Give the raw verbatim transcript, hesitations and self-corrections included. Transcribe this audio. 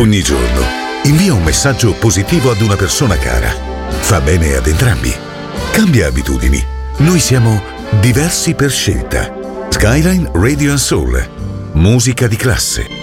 Ogni giorno invia un messaggio positivo ad una persona cara. Fa bene ad entrambi. Cambia abitudini. Noi siamo diversi per scelta. Skyline Radio and Soul. Musica di classe.